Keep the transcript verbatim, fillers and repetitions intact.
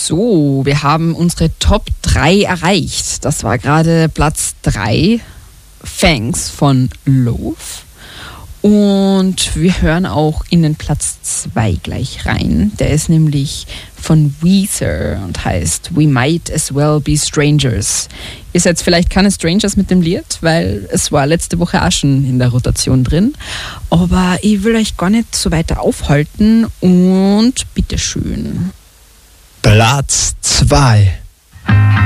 So, wir haben unsere Top drei erreicht. Das war gerade Platz drei, Thanks von Loaf. Und wir hören auch in den Platz zwei gleich rein. Der ist nämlich von Weezer und heißt We Might As Well Be Strangers. Ihr seid vielleicht keine Strangers mit dem Lied, weil es war letzte Woche auch schon in der Rotation drin. Aber ich will euch gar nicht so weiter aufhalten und bitteschön. Platz zwei.